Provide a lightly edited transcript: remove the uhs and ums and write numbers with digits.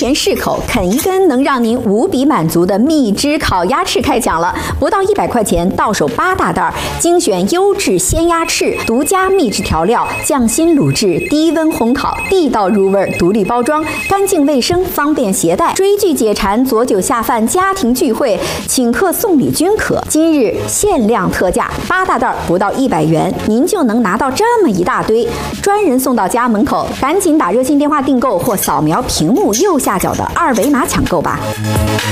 甜适口，啃一根能让您无比满足的蜜汁烤鸭翅开讲了，不到100块钱，到手8大袋，精选优质鲜鸭翅，独家秘制调料，匠心卤制，低温烘烤，地道入味，独立包装，干净卫生，方便携带，追剧解馋，佐酒下饭，家庭聚会，请客送礼均可。今日限量特价，8大袋不到100元，您就能拿到这么一大堆，专人送到家门口，赶紧打热线电话订购或扫描屏幕右下角的2维码抢购吧。